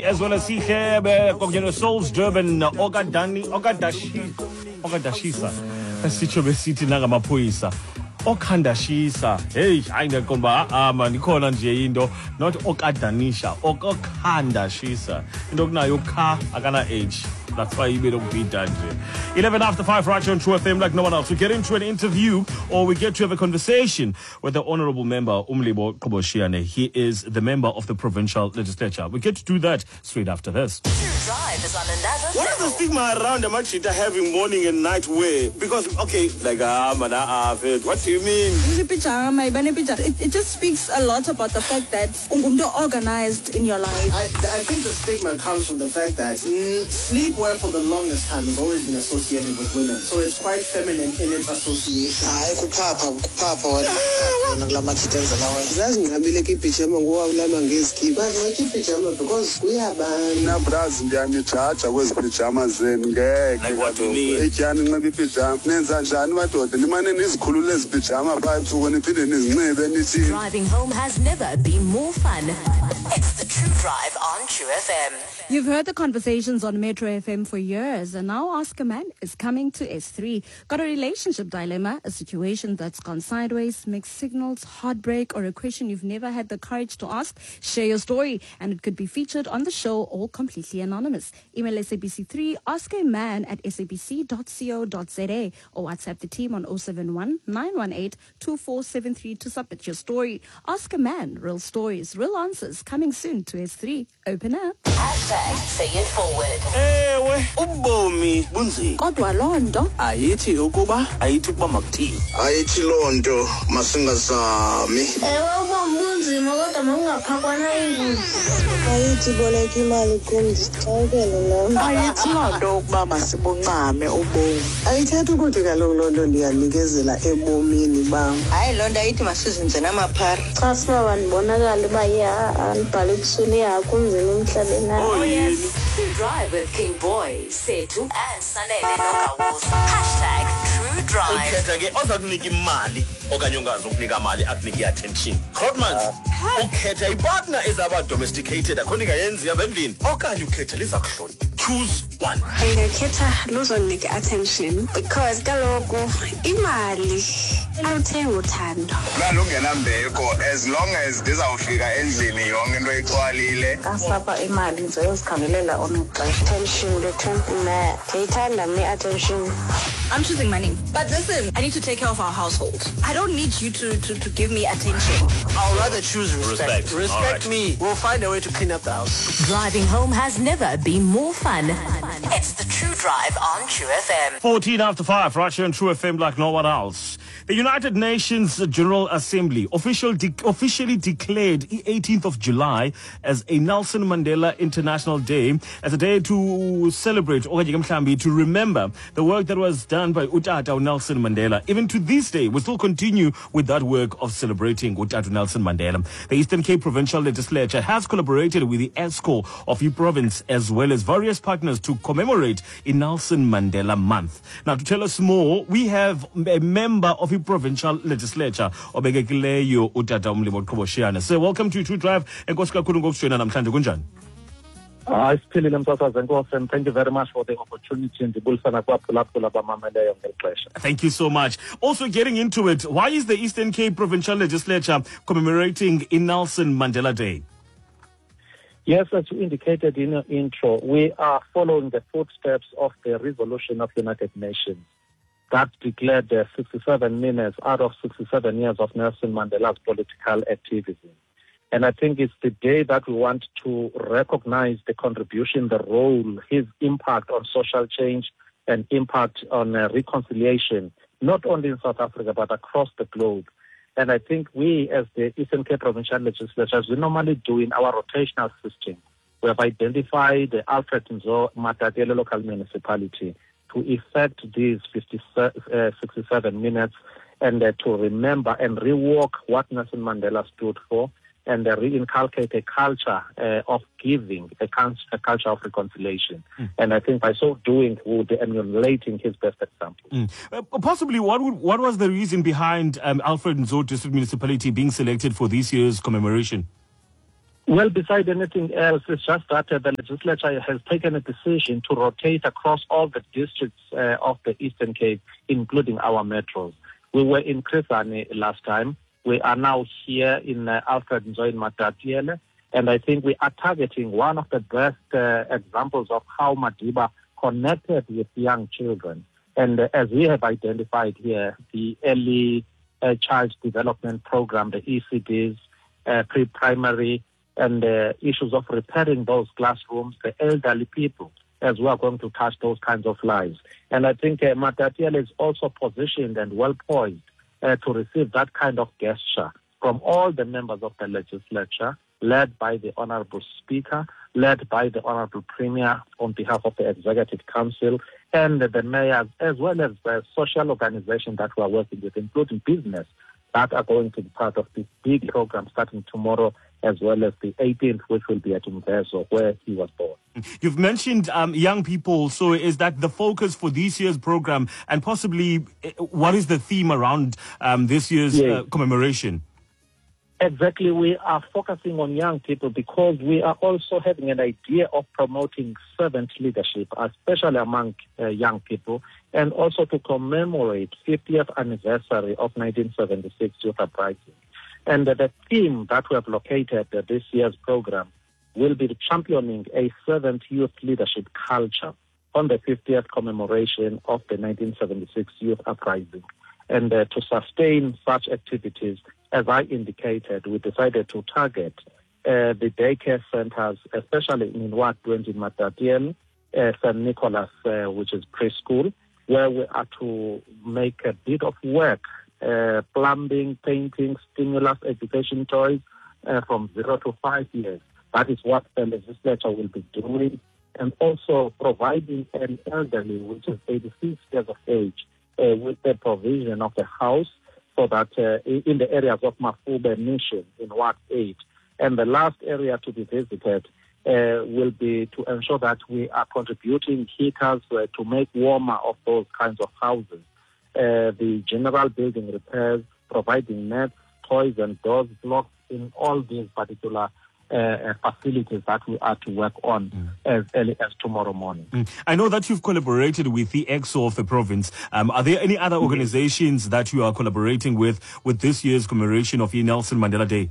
as well as Sihle, Souls Durban, Ogadashisa, Sitcho Besiti Nagamapuisa. Okandashisa, hey, I know Komba, Nicola Jaindo, not Okadanisha, Okandashisa. You don't know your car, I gonna age. That's why you don't beat that. 11 after 5, right here on True FM, like no one else. We get into an interview, or we get to have a conversation with the Honorable Member, Umlibo Koboshiane. He is the member of the Provincial Legislature. We get to do that straight after this. Drive is on another what is the stigma around the Machita having morning and night wear? Because, okay, like, what do you mean? It just speaks a lot about the fact that you're organized in your life. I think the stigma comes from the fact that sleepwear for the longest time has always been associated with women. So it's quite feminine in its association. Like what do you mean? Driving home has never been more fun. It's the True Drive on True FM. You've heard the conversations on Metro FM for years, and now Ask a Man is coming to S3. Got a relationship dilemma, a situation that's gone sideways, mixed signals, heartbreak, or a question you've never had the courage to ask? Share your story, and it could be featured on the show, all completely anonymous. Email SABC3, askaman@sabc.co.za, or WhatsApp the team on 071 918 2473 to submit your story. Ask a Man, real stories, real answers, coming soon to S3. Open up. Say it forward. Ewe, ubomi bunzima. Kodwa loo nto Ayithi ukuba makuthini. Ayithi loo nto masingazami. Ewe ubomi bunzima kodwa mawungaphakwana ingozi. Ayithi boleka imali kum ndicakele nam. Ayithi loo nto ukuba masibuncame ubomi. Ayithetha ukuthi kaloku loo nto ndiyanikezela ebomini bam. Hayi loo nto ayithi masizinze namaphara. Xa sibaba ndibonakala uba andibhale ebusweni yakho umzini emhlabeni. Oh yes. Drive with King Boy, Setu, and Sanele Nogawuza. Hashtag True Drive. Ukhetha ke ozakunika imali okanye ungazokunika imali akunika attention. Crowdman, ukhetha ipartner ezaba domesticated akhonika yenzi yabendlini okanye ukhetha liza kuhloni. Choose one. Ngikhetha luzonika attention because kaloku imali awuthenga uthando. Lalungenambeko as long as ndizawufika endlini yonke into ixwalile. Asapha imali ngizoyozikhangelela onexesha. Attention le ngiyithanda me attention. I'm choosing money. But listen, I need to take care of our household. I don't need you to give me attention. I'll rather choose respect. Respect me. We'll find a way to clean up the house. Driving home has never been more fun. It's the True Drive on True FM. 14 after 5, right here on True FM like no one else. The United Nations General Assembly officially declared the 18th of July as a Nelson Mandela International Day, as a day to celebrate, to remember the work that was done by Utata Nelson Mandela. Even to this day, we still continue with that work of celebrating Utata Nelson Mandela. The Eastern Cape Provincial Legislature has collaborated with the ESCO of the province as well as various partners to commemorate in Nelson Mandela Month. Now, to tell us more, we have a member of the Provincial Legislature, Obegekileyo Utata Umlibo Koboshiane. So, welcome to True Drive. And namhlanje kunjani? And thank you very much for the opportunity. Thank you so much. Also getting into it, why is the Eastern Cape Provincial Legislature commemorating in Nelson Mandela Day? Yes, as you indicated in your intro, we are following the footsteps of the resolution of the United Nations that declared 67 minutes out of 67 years of Nelson Mandela's political activism. And I think it's the day that we want to recognize the contribution, the role, his impact on social change and impact on reconciliation, not only in South Africa, but across the globe. And I think we, as the Eastern Cape Provincial Legislature, as we normally do in our rotational system, we have identified the Alfred Nzo Matatiele local municipality to effect these 67 minutes and to remember and rework what Nelson Mandela stood for, and reinculcate a culture of giving, a culture of reconciliation. And I think by so doing, we'll be emulating his best example. Possibly, what was the reason behind Alfred Nzo District Municipality being selected for this year's commemoration? Well, beside anything else, it's just that the legislature has taken a decision to rotate across all the districts of the Eastern Cape, including our metros. We were in Chris Hani last time. We are now here in Alfred Nzo in Matatiele, and I think we are targeting one of the best examples of how Madiba connected with young children. And as we have identified here, the Early Child Development Program, the ECDs, pre-primary, and issues of repairing those classrooms, the elderly people, as we are going to touch those kinds of lives. And I think Matatiele is also positioned and well poised to receive that kind of gesture from all the members of the legislature, led by the Honorable Speaker, led by the Honorable Premier on behalf of the Executive Council, and the mayors, as well as the social organizations that we are working with, including business, that are going to be part of this big program starting tomorrow, as well as the 18th, which will be at Umvezo, where he was born. You've mentioned young people, so is that the focus for this year's program, and possibly what is the theme around this year's commemoration? Exactly, we are focusing on young people because we are also having an idea of promoting servant leadership, especially among young people, and also to commemorate 50th anniversary of 1976 Youth Uprising. And the theme that we have located this year's program will be championing a servant youth leadership culture on the 50th commemoration of the 1976 Youth Uprising. And to sustain such activities, as I indicated, we decided to target the daycare centers, especially in Ward 20 in Matatiele, St. Nicholas, which is preschool, where we are to make a bit of work, plumbing, painting, stimulus, education toys from 0 to 5 years. That is what the legislature will be doing. And also providing an elderly, which is 86 years of age, with the provision of the house, so that in the areas of Mafube Mission in Ward 8. And the last area to be visited will be to ensure that we are contributing heaters to make warmer of those kinds of houses. The general building repairs, providing nets, toys and doors, blocks in all these particular facilities that we are to work on as early as tomorrow morning. I know that you've collaborated with the EXO of the province. Are there any other organizations that you are collaborating with this year's commemoration of Nelson Mandela Day?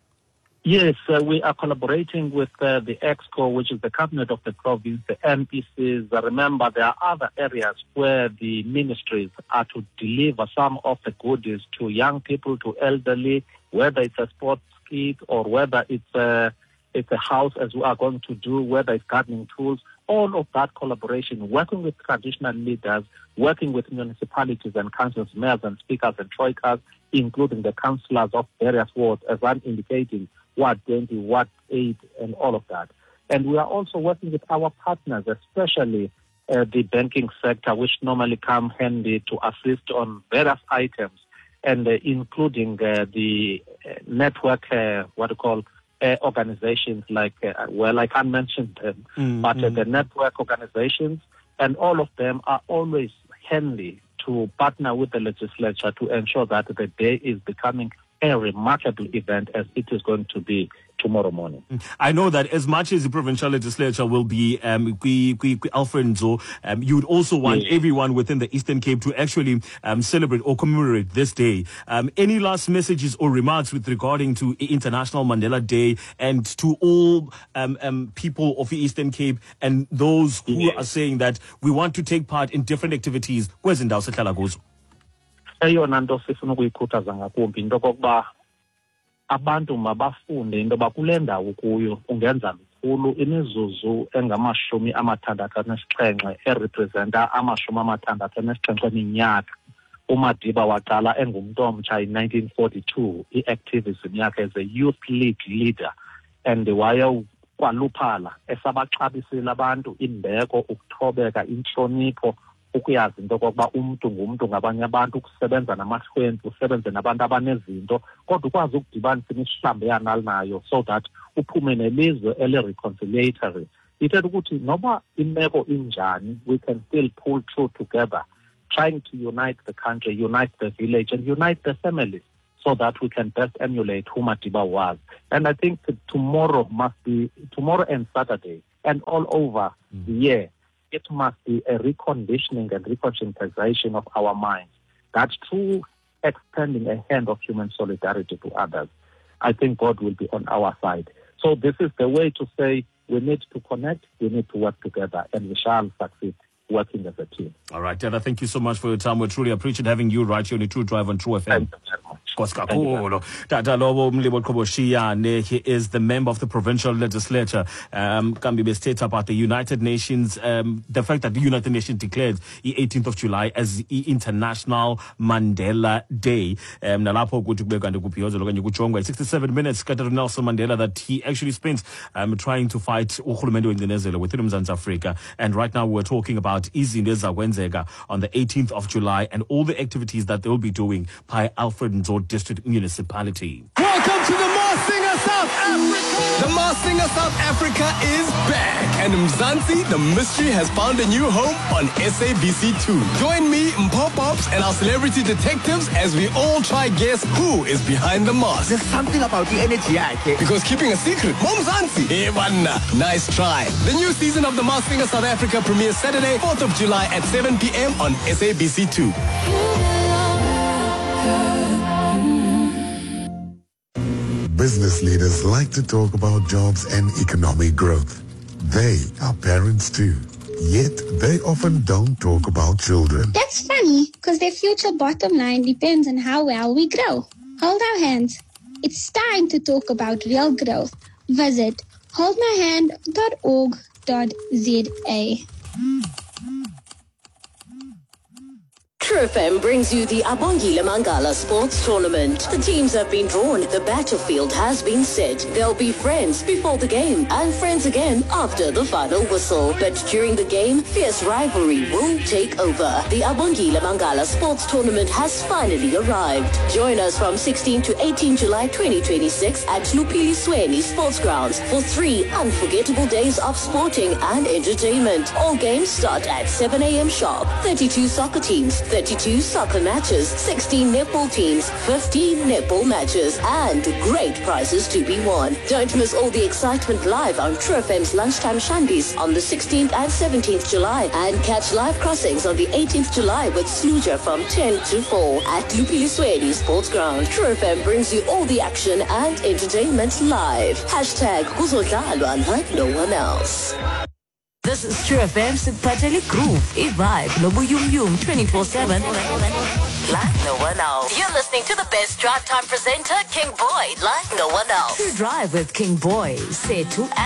Yes, we are collaborating with the EXCO, which is the cabinet of the province, the MPCs. Remember, there are other areas where the ministries are to deliver some of the goodies to young people, to elderly, whether it's a sports kit or whether it's a house, as we are going to do, whether it's gardening tools. All of that collaboration, working with traditional leaders, working with municipalities and councils, mayors and speakers and troikas, including the councillors of various wards, as I'm indicating, Ward 20, Ward 8, and all of that. And we are also working with our partners, especially the banking sector, which normally come handy to assist on various items, and including the network, organizations like, I can't mention them, but the network organizations, and all of them are always handy to partner with the legislature to ensure that the day is becoming a remarkable event as it is going to be tomorrow morning. I know that as much as the provincial legislature will be Alfred Nzo, you would also want everyone within the Eastern Cape to actually celebrate or commemorate this day. Any last messages or remarks with regarding to International Mandela Day and to all people of the Eastern Cape and those who are saying that we want to take part in different activities? Where's in Dawsa eyona nto sifuna ukuyikhuthaza ngakumbi into kokuba abantu mabafunde into yoba kule ndawo kuyo ungenza lukhulu imizuzu engama-67 erepresenta ama-67 eminyaka. uMadiba waqala engumntu omtsha in 1942 i-activism yakhe as a youth league leader, and wayekwaluphela esabaxabisile abantu imbeko, ukuthobeka, intlonipho, ukuyazi into kokuba umntu ngumntu ngabanye abantu, ukusebenza namahlwempu, usebenze nabantu abanezinto, kodwa ukwazi ukudibanisa imihlambi yanalinayo so that uphume nelizwe ele-reconciliatory. Ithetha ukuthi noba imeko injani, we can still pull through together, trying to unite the country, unite the village, and unite the families, so that we can best emulate who Madiba was. And I think that tomorrow and Saturday and all over the year, it must be a reconditioning and reconscientization of our minds that through extending a hand of human solidarity to others, I think God will be on our side. So this is the way to say we need to connect, we need to work together, and we shall succeed working as a team. All right, Dada, thank you so much for your time. We truly appreciate having you right here on the True Drive on True FM. Thank you very much. Tata Lobo Mlibo Koboshiyane, he is the member of the provincial legislature. Kambibe states about the United Nations, the fact that the United Nations declared the 18th of July as the International Mandela Day. 67 minutes, Nelson Mandela, that he actually spent trying to fight uhulumende wengcinezelo within Mzansi Africa. And right now we're talking about izinto ezizawenzeka on the 18th of July and all the activities that they'll be doing by Alfred Nzo District Municipality. Welcome to the Mars Singer South Africa! The Mars Singer South Africa is back, and Mzansi, the mystery, has found a new home on SABC2. Join me, Mpo Pops, and our celebrity detectives as we all try guess who is behind the mask. There's something about the energy, because keeping a secret, Mzansi. Hey, wanna. Nice try. The new season of the Mars Singer South Africa premieres Saturday, 4th of July at 7 p.m. on SABC2. Business leaders like to talk about jobs and economic growth. They are parents too. Yet they often don't talk about children. That's funny, because their future bottom line depends on how well we grow. Hold our hands. It's time to talk about real growth. Visit holdmyhand.org.za. True FM brings you the Abongile Mangala Sports Tournament. The teams have been drawn, the battlefield has been set. They'll be friends before the game and friends again after the final whistle. But during the game, fierce rivalry will take over. The Abongile Mangala Sports Tournament has finally arrived. Join us from 16 to 18 July 2026 at Lupili Sweni Sports Grounds for 3 unforgettable days of sporting and entertainment. All games start at 7 a.m. sharp. 32 soccer teams, 32 soccer matches, 16 netball teams, 15 netball matches, and great prizes to be won. Don't miss all the excitement live on True FM's Lunchtime Shandies on the 16th and 17th July, and catch live crossings on the 18th July with Sluja from 10 to 4 at Lupili Sweni Sports Ground. True FM brings you all the action and entertainment live. Hashtag kuzodlalwa like no one else. This is True FM's Pateli Groove, a vibe, Lobo Yum Yum 24/7. Like no one else. You're listening to the best drive time presenter, King Boy, like no one else. True Drive with King Boy, Setu